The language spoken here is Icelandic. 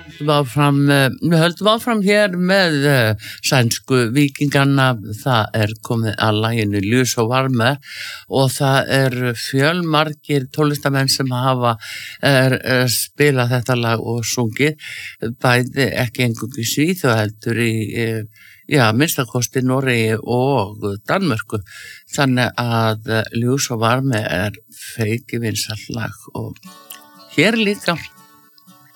Við höldum áfram hér með sænsku víkingarna. Það komið að laginu Ljus og varme og það fjölmargir tólestamenn sem hafa spilað þetta lag og sungið, bæði ekki eingöngu í Svíþjóð heldur í minnstakosti Noregi og Danmörku. Þannig að Ljus og varme feiki vinsælt lag og hér líka